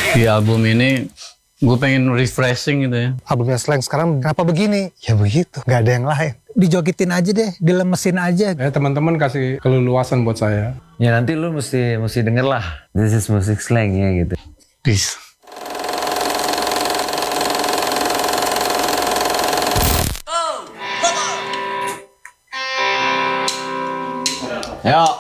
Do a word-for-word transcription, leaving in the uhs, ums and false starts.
Di album ini gue pengen refreshing gitu ya. Albumnya Slank sekarang kenapa begini? Ya begitu, nggak ada yang lain. Dijogitin aja deh, dilemesin aja. Ya teman-teman kasih keleluasan buat saya. Ya nanti lu mesti mesti denger lah. This is music slang ya gitu. Peace. Yo.